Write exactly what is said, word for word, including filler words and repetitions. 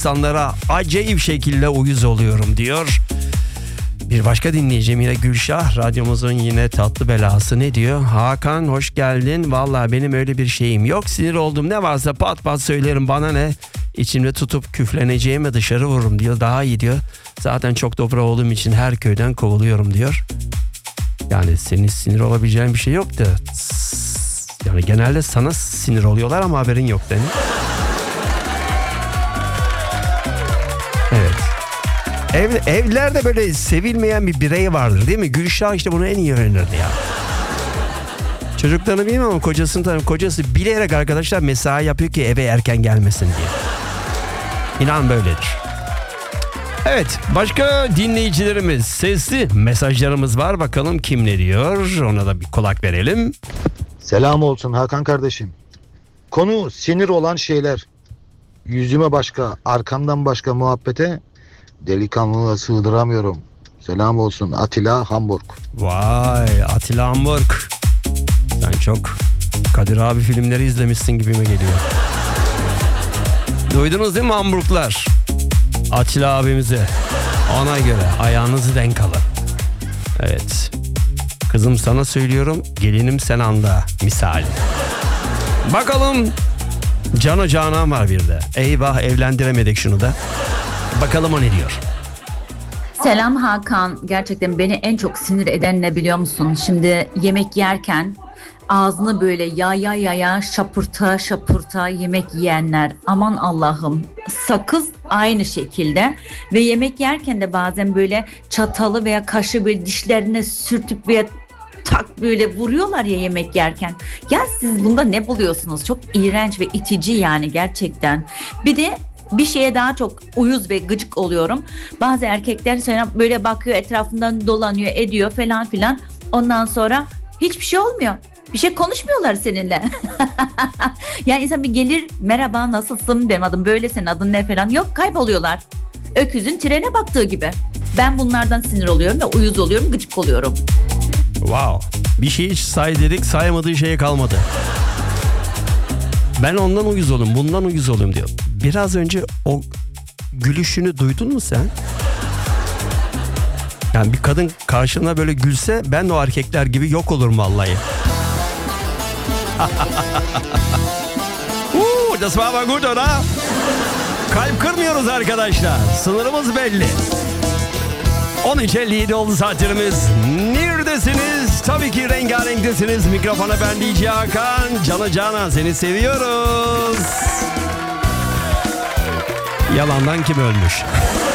insanlara acayip şekilde uyuz oluyorum diyor. Bir başka dinleyicim yine Gülşah, radyomuzun yine tatlı belası, ne diyor? Hakan hoş geldin. Vallahi benim öyle bir şeyim yok. Sinir oldum ne varsa pat pat söylerim, bana ne? İçimde tutup küfleneceğime dışarı vururum diyor. Daha iyi diyor. Zaten çok dobra olduğum için her köyden kovuluyorum diyor. Yani senin sinir olabileceğin bir şey yok da. Yani genelde sana sinir oluyorlar ama haberin yok değil mi? Evet. Ev, evlerde böyle sevilmeyen bir birey vardır değil mi? Gülşah işte bunu en iyi öğrenirdi ya. Çocuklarını bilmem ama kocasını tanıyorum. Kocası bilerek arkadaşlar mesai yapıyor ki eve erken gelmesin diye. İnan böyledir. Evet, başka dinleyicilerimiz, sesli mesajlarımız var. Bakalım kim ne diyor, ona da bir kulak verelim. Selam olsun Hakan kardeşim. Konu sinir olan şeyler. Yüzüme başka, arkamdan başka muhabbete delikanlılığa sığdıramıyorum. Selam olsun Atilla Hamburg. Vay Atilla Hamburg. Sen çok Kadir abi filmleri izlemişsin gibime geliyor. Duydunuz değil mi Hamburglar? Atilla abimize. Ona göre ayağınızı denk alın. Evet. Kızım sana söylüyorum, gelinim sen anda misali. Bakalım Cano Canan var bir de. Eyvah evlendiremedik şunu da. Bakalım o ne diyor? Selam Hakan. Gerçekten beni en çok sinir eden ne biliyor musun? Şimdi yemek yerken ağzını böyle yaya yaya şapırta şapırta yemek yiyenler. Aman Allah'ım. Sakız aynı şekilde ve yemek yerken de bazen böyle çatalı veya kaşı böyle dişlerine sürtüp veya tak böyle vuruyorlar ya yemek yerken. Ya siz bunda ne buluyorsunuz? Çok iğrenç ve itici yani gerçekten. Bir de bir şeye daha çok uyuz ve gıcık oluyorum. Bazı erkekler sonra böyle bakıyor, etrafından dolanıyor, ediyor falan filan. Ondan sonra hiçbir şey olmuyor. Bir şey konuşmuyorlar seninle. Yani insan bir gelir, merhaba nasılsın, benim adım böyle, senin adın ne falan. Yok, kayboluyorlar. Öküzün trene baktığı gibi. Ben bunlardan sinir oluyorum ve uyuz oluyorum, gıcık oluyorum. Wow. Bir şey hiç say dedik, saymadığı şeye kalmadı. Ben ondan uyuz olayım, bundan uyuz olayım diyor. Biraz önce o gülüşünü duydun mu sen? Yani bir kadın karşına böyle gülse ben de o erkekler gibi yok olurum vallahi. uh, das war aber gut, oder? Kalp kırmıyoruz arkadaşlar. Sınırımız belli. on üç elli yedi oldu saatlerimiz. Neredesiniz? Tabii ki rengarenktesiniz. Mikrofona ben D J Hakan. Canı Canan, seni seviyoruz. Yalandan kim ölmüş?